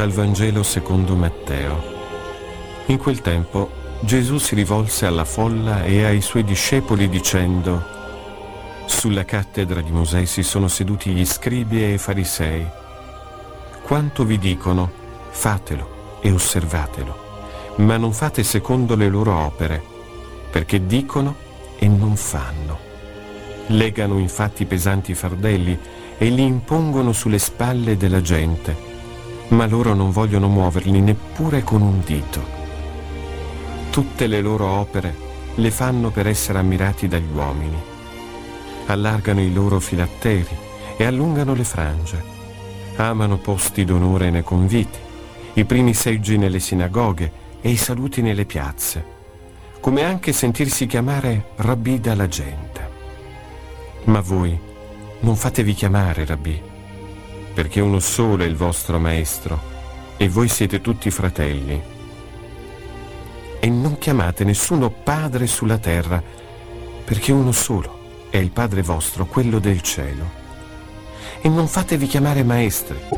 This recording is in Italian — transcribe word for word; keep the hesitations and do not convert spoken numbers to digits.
Dal Vangelo secondo Matteo. In quel tempo Gesù si rivolse alla folla e ai suoi discepoli dicendo: sulla cattedra di Mosè si sono seduti gli scribi e i farisei. Quanto vi dicono, fatelo e osservatelo, ma non fate secondo le loro opere, perché dicono e non fanno. Legano infatti pesanti fardelli e li impongono sulle spalle della gente, ma loro non vogliono muoverli neppure con un dito. Tutte le loro opere le fanno per essere ammirati dagli uomini. Allargano i loro filatteri e allungano le frange. Amano posti d'onore nei conviti, i primi seggi nelle sinagoghe e i saluti nelle piazze, come anche sentirsi chiamare Rabbì dalla gente. Ma voi non fatevi chiamare Rabbì, perché uno solo è il vostro maestro e voi siete tutti fratelli. E non chiamate nessuno padre sulla terra, perché uno solo è il Padre vostro, quello del cielo. E non fatevi chiamare maestri,